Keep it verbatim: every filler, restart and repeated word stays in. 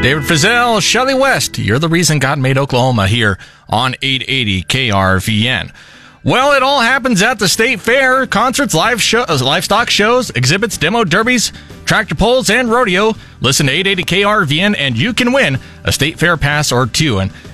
David Frizzell, Shelley West, you're the reason God made Oklahoma here on eight eighty K R V N. Well, it all happens at the state fair. Concerts, live show, livestock shows, exhibits, demo derbies, tractor pulls, and rodeo. Listen to eight eighty K R V N and you can win a state fair pass or two. And